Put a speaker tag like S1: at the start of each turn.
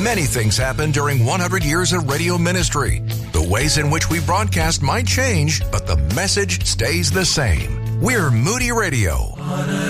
S1: Many things happen during 100 years of radio ministry. The ways in which we broadcast might change, but the message stays the same. We're Moody Radio.